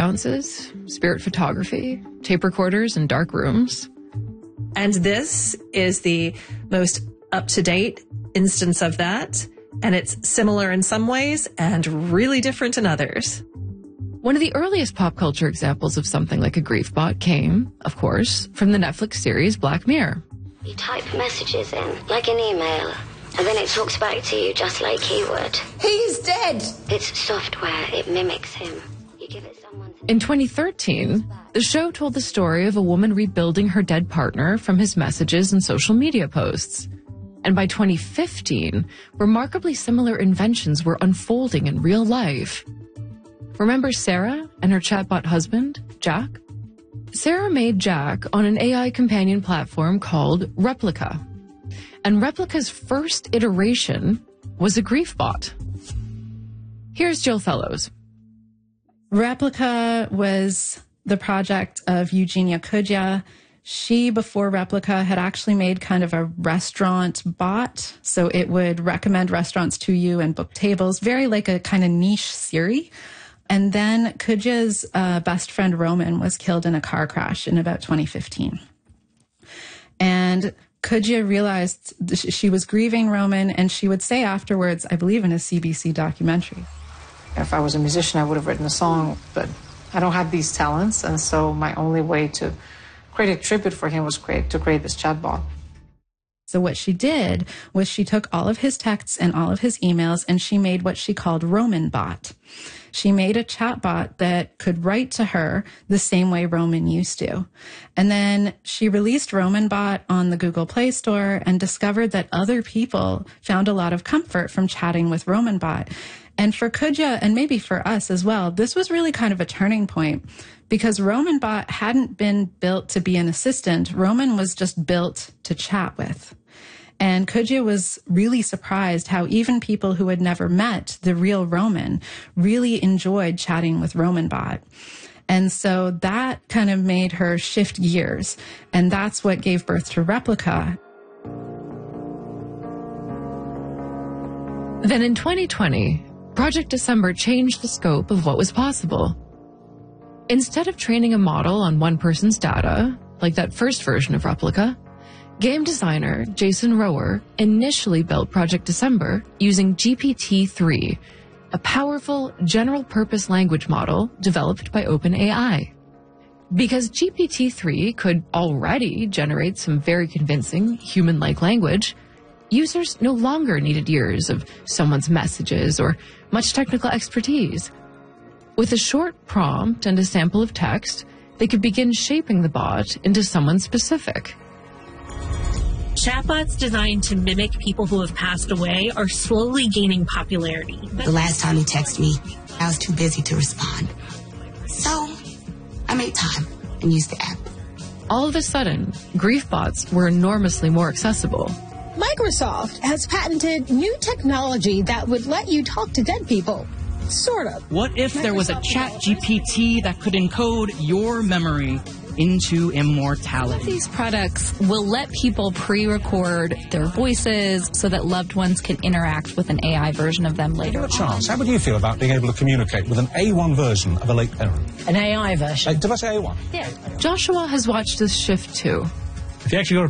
seances, spirit photography, tape recorders, and dark rooms. And this is the most up-to-date instance of that. And it's similar in some ways and really different in others. One of the earliest pop culture examples of something like a grief bot came, of course, from the Netflix series Black Mirror. You type messages in, like an email, and then it talks back to you just like he would. He's dead! It's software, it mimics him. You give it someone... In 2013, the show told the story of a woman rebuilding her dead partner from his messages and social media posts. And by 2015, remarkably similar inventions were unfolding in real life. Remember Sarah and her chatbot husband, Jack? Sarah made Jack on an AI companion platform called Replika. And Replika's first iteration was a grief bot. Here's Jill Fellows. Replika was the project of Eugenia Kudya. She, before Replika, had actually made kind of a restaurant bot. So it would recommend restaurants to you and book tables, very like a kind of niche Siri. And then Kudya's best friend Roman was killed in a car crash in about 2015. And Kudya realized she was grieving Roman, and she would say afterwards, I believe in a CBC documentary, if I was a musician, I would have written a song, but I don't have these talents, and so my only way to create a tribute for him was to create this chatbot. So what she did was she took all of his texts and all of his emails, and she made what she called Roman Bot. She made a chatbot that could write to her the same way Roman used to. And then she released Roman Bot on the Google Play Store and discovered that other people found a lot of comfort from chatting with Roman Bot. And for Kudya, and maybe for us as well, this was really kind of a turning point, because Roman Bot hadn't been built to be an assistant. Roman was just built to chat with. And Kudya was really surprised how even people who had never met the real Roman really enjoyed chatting with Roman Bot. And so that kind of made her shift gears. And that's what gave birth to Replika. Then in 2020, Project December changed the scope of what was possible. Instead of training a model on one person's data, like that first version of Replika, game designer Jason Rower initially built Project December using GPT-3, a powerful general-purpose language model developed by OpenAI. Because GPT-3 could already generate some very convincing human-like language, users no longer needed years of someone's messages or much technical expertise. With a short prompt and a sample of text, they could begin shaping the bot into someone specific. Chatbots designed to mimic people who have passed away are slowly gaining popularity. The last time he texted me, I was too busy to respond. So I made time and used the app. All of a sudden, grief bots were enormously more accessible. Microsoft has patented new technology that would let you talk to dead people. Sort of. What if there was a chat GPT that could encode your memory into immortality? These products will let people pre-record their voices so that loved ones can interact with an AI version of them later on. Charles, how would you feel about being able to communicate with an A1 version of a late parent? An AI version? Did I say A1? Yeah. Joshua has watched this shift too. If you actually got